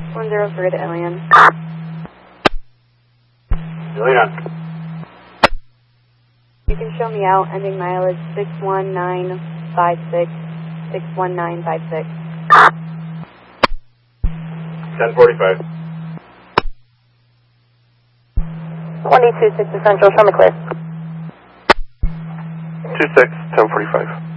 103 to Alien. Alien. You can show me out, ending mileage 61956, 61956. 1045. 2260 Central, show me clear. 26, 1045.